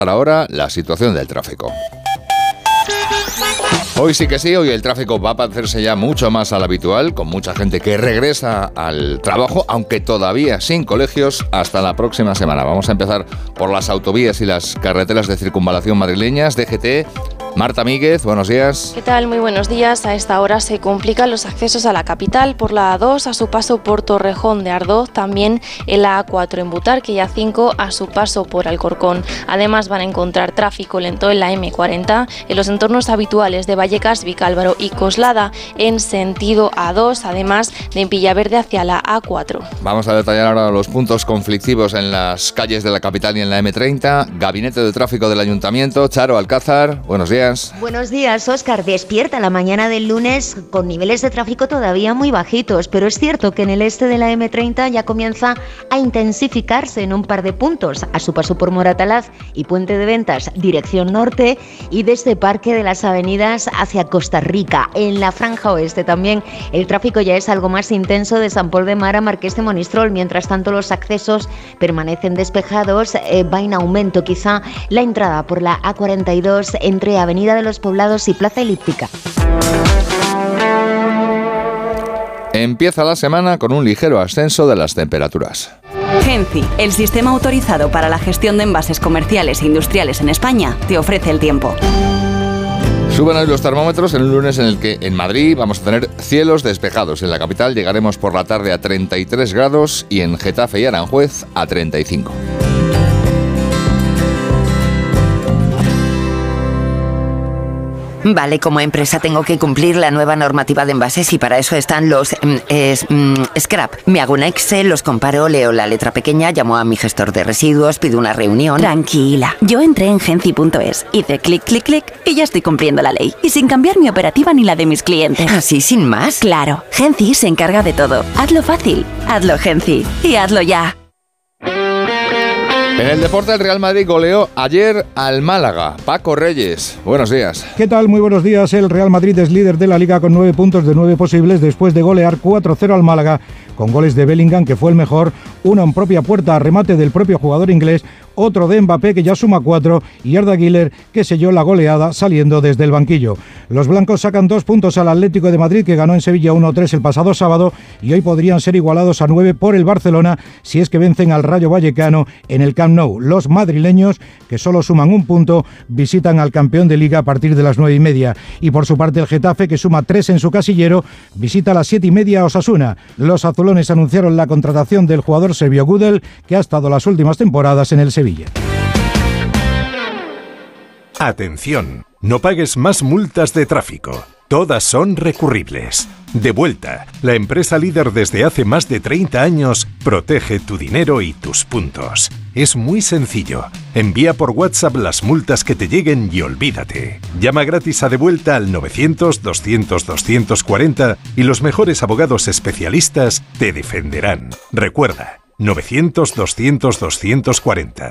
Ahora la situación del tráfico. Hoy sí que sí, hoy el tráfico va a parecerse ya mucho más al habitual, con mucha gente que regresa al trabajo, aunque todavía sin colegios, hasta la próxima semana. Vamos a empezar por las autovías y las carreteras de circunvalación madrileñas, DGT. Marta Míguez, buenos días. ¿Qué tal? Muy buenos días. A esta hora se complican los accesos a la capital por la A2 a su paso por Torrejón de Ardoz, también en la A4 en Butarque y A5 a su paso por Alcorcón. Además van a encontrar tráfico lento en la M40 en los entornos habituales de Vallecas, Vicálvaro y Coslada en sentido A2, además de en Villaverde hacia la A4. Vamos a detallar ahora los puntos conflictivos en las calles de la capital y en la M30. Gabinete de Tráfico del Ayuntamiento, Charo Alcázar, buenos días. Buenos días, Óscar. Despierta la mañana del lunes con niveles de tráfico todavía muy bajitos, pero es cierto que en el este de la M30 ya comienza a intensificarse en un par de puntos, a su paso por Moratalaz y Puente de Ventas, dirección norte, y desde Parque de las Avenidas hacia Costa Rica. En la franja oeste también el tráfico ya es algo más intenso de Sant Pol de Mar a Marqués de Monistrol. Mientras tanto, los accesos permanecen despejados, va en aumento quizá la entrada por la A42 entre Avenida de los Poblados y Plaza Elíptica. Empieza la semana con un ligero ascenso de las temperaturas. Genci, el sistema autorizado para la gestión de envases comerciales e industriales en España, te ofrece el tiempo. Suben hoy los termómetros en un lunes en el que en Madrid vamos a tener cielos despejados. En la capital llegaremos por la tarde a 33 grados y en Getafe y Aranjuez a 35. Vale, como empresa tengo que cumplir la nueva normativa de envases y para eso están los scrap. Me hago un Excel, los comparo, leo la letra pequeña, llamo a mi gestor de residuos, pido una reunión. Tranquila, yo entré en genci.es, hice clic, clic, clic y ya estoy cumpliendo la ley. Y sin cambiar mi operativa ni la de mis clientes. ¿Así sin más? Claro, Genci se encarga de todo. Hazlo fácil, hazlo Genci y hazlo ya. En el deporte, el Real Madrid goleó ayer al Málaga. Paco Reyes, buenos días. ¿Qué tal? Muy buenos días. El Real Madrid es líder de la Liga con 9 puntos de 9 posibles después de golear 4-0 al Málaga, con goles de Bellingham, que fue el mejor, uno en propia puerta a remate del propio jugador inglés, otro de Mbappé, que ya suma 4, y Arda Güler, que selló la goleada saliendo desde el banquillo. Los blancos sacan 2 puntos al Atlético de Madrid, que ganó en Sevilla 1-3 el pasado sábado, y hoy podrían ser igualados a 9 por el Barcelona si es que vencen al Rayo Vallecano en el Camp Nou. Los madrileños, que solo suman 1 punto, visitan al campeón de Liga a partir de las 9:30. Y por su parte el Getafe, que suma 3 en su casillero, visita a las 7:30 a Osasuna. Los azulones anunciaron la contratación del jugador serbio Gudel, que ha estado las últimas temporadas en el Sevilla. Atención, no pagues más multas de tráfico. Todas son recurribles. Devuelta, la empresa líder desde hace más de 30 años, protege tu dinero y tus puntos. Es muy sencillo. Envía por WhatsApp las multas que te lleguen y olvídate. Llama gratis a Devuelta al 900-200-240 y los mejores abogados especialistas te defenderán. Recuerda, 900-200-240,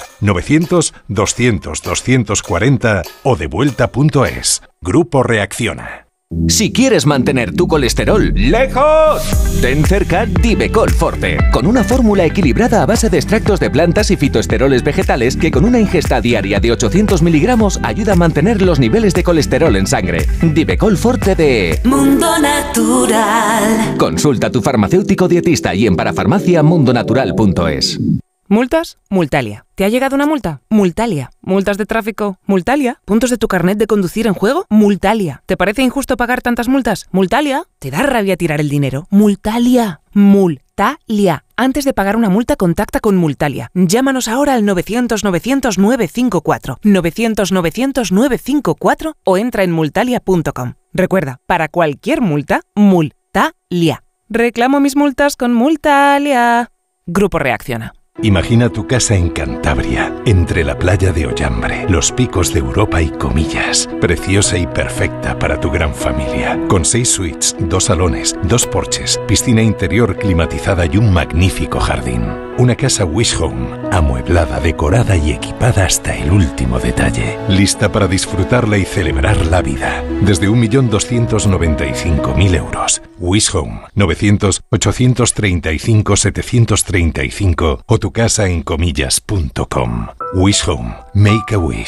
900-200-240 o devuelta.es. Grupo Reacciona. Si quieres mantener tu colesterol lejos, ten cerca Divecol Forte, con una fórmula equilibrada a base de extractos de plantas y fitoesteroles vegetales que con una ingesta diaria de 800 miligramos ayuda a mantener los niveles de colesterol en sangre. Divecol Forte de Mundo Natural. Consulta a tu farmacéutico dietista y en parafarmacia.mundonatural.es. ¿Multas? Multalia. ¿Te ha llegado una multa? Multalia. ¿Multas de tráfico? Multalia. ¿Puntos de tu carnet de conducir en juego? Multalia. ¿Te parece injusto pagar tantas multas? Multalia. ¿Te da rabia tirar el dinero? Multalia. Multalia. Antes de pagar una multa, contacta con Multalia. Llámanos ahora al 900-900-954. 900-900-954 o entra en multalia.com. Recuerda, para cualquier multa, Multalia. Reclamo mis multas con Multalia. Grupo Reacciona. Imagina tu casa en Cantabria, entre la playa de Ollambre, los picos de Europa y Comillas. Preciosa y perfecta para tu gran familia. Con 6 suites, 2 salones, 2 porches, piscina interior climatizada y un magnífico jardín. Una casa Wish Home, amueblada, decorada y equipada hasta el último detalle. Lista para disfrutarla y celebrar la vida. Desde 1.295.000 euros. Wish Home, 900-835-735 o tu casa en comillas.com. Wish Home, make a wish.